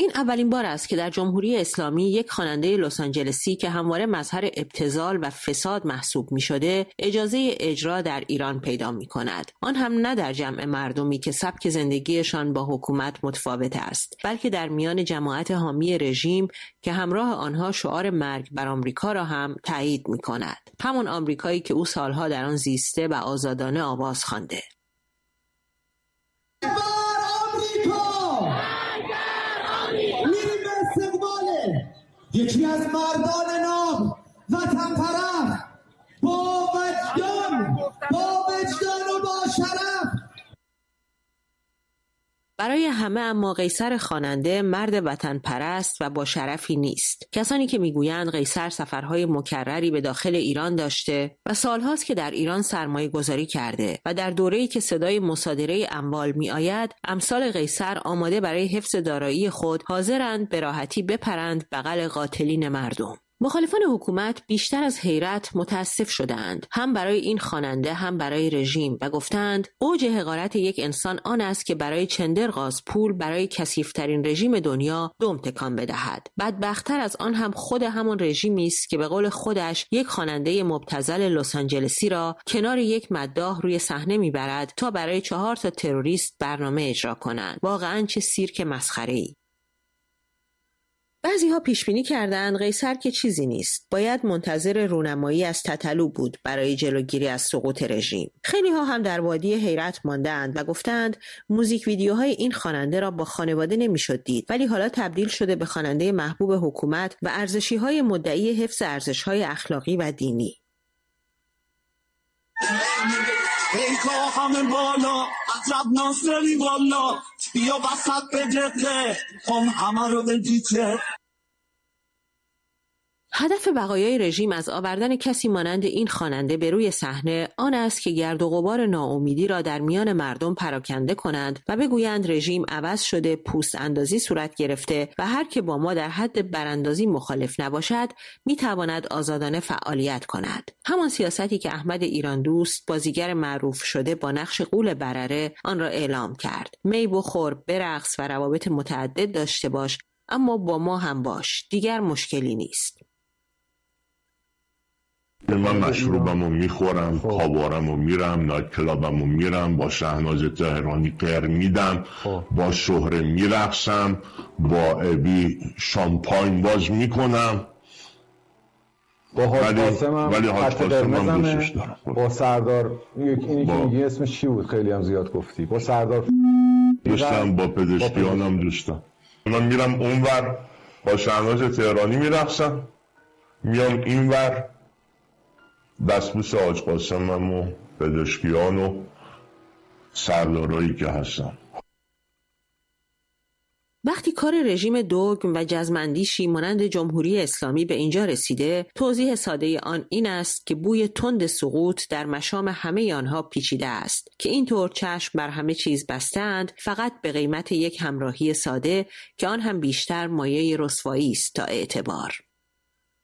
این اولین بار است که در جمهوری اسلامی یک خواننده لس آنجلسی که همواره مظهر ابتذال و فساد محسوب می شده اجازه اجرا در ایران پیدا می کند. آن هم نه در جمع مردمی که سبک زندگیشان با حکومت متفاوت است، بلکه در میان جماعت حامی رژیم که همراه آنها شعار مرگ بر آمریکا را هم تایید می کند. همون آمریکایی که او سالها در آن زیسته و آزادانه آواز خوانده. یکی از مردان نام وطن پرست با وجدان و با شرف. برای همه اما قیصر خواننده مرد وطن پرست و با شرفی نیست. کسانی که میگویند قیصر سفرهای مکرری به داخل ایران داشته و سالهاست که در ایران سرمایه گذاری کرده و در دوره‌ای که صدای مصادره اموال می آید امثال قیصر آماده برای حفظ دارایی خود حاضرند به راحتی بپرند بغل قاتلین مردم. مخالفان حکومت بیشتر از حیرت متاسف شدند، هم برای این خواننده هم برای رژیم، و گفتند اوج حقارت یک انسان آن است که برای چندرغاز پول برای کثیف‌ترین رژیم دنیا دم تکان بدهد. بدبخت‌تر از آن هم خود همان رژیمی است که به قول خودش یک خواننده مبتذل لس آنجلسی را کنار یک مداح روی صحنه میبرد تا برای 4 تروریست برنامه اجرا کنند. واقعاً چه سیرک مسخره‌ای. بعضی‌ها پیشبینی کردند قیصر که چیزی نیست، باید منتظر رونمایی از تتلو بود برای جلوگیری از سقوط رژیم. خیلی‌ها هم در وادی حیرت ماندند و گفتند موزیک ویدیوهای این خواننده را با خانواده نمی‌شد دید، ولی حالا تبدیل شده به خواننده محبوب حکومت و ارزشی‌های مدعی حفظ ارزش‌های اخلاقی و دینی. ای کاخم بالا عجب ناصری بالا بیا وسط به جده همه رو به دیچه. هدف بقایای رژیم از آوردن کسی مانند این خواننده به روی صحنه آن است که گرد و غبار ناامیدی را در میان مردم پراکنده کنند و بگویند رژیم عوض شده، پوست اندازی صورت گرفته و هر که با ما در حد براندازی مخالف نباشد میتواند آزادانه فعالیت کند. همان سیاستی که احمد ایران دوست بازیگر معروف شده با نقش غول برره آن را اعلام کرد: می بخور، برقص و روابط متعدد داشته باش، اما با ما هم باش، دیگر مشکلی نیست. من مشروبمو میخورم، خوابارمو میرم، نایت کلابمو میرم، با شهناز تهرانی قر میدم، با شهره میرقصم، با ابی شامپاین باز میکنم، با حاج قاسمم ولی حاج قاسمم دوستش دارم. با سردار اینی که میگی اسمش چی بود؟ خیلی هم زیاد گفتی. با سردار دوستم، با پزشکیانم دوستم. من میرم اونور با شهناز تهرانی میرقصم، میام اینور دستبوس حاج قاسمم و پزشکیان و سردارایی که هستم. وقتی کار رژیم دوگم و جزمندیشی مانند جمهوری اسلامی به اینجا رسیده، توضیح ساده آن این است که بوی تند سقوط در مشام همه آنها پیچیده است که اینطور چشم بر همه چیز بستند فقط به قیمت یک همراهی ساده که آن هم بیشتر مایه رسوایی است تا اعتبار.